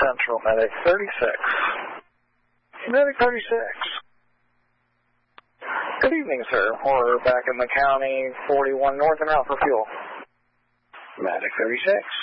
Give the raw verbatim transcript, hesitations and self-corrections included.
Central, Medic thirty-six. Medic thirty-six. Good evening, sir. We're back in the county, forty-one north and out for fuel. Medic thirty-six.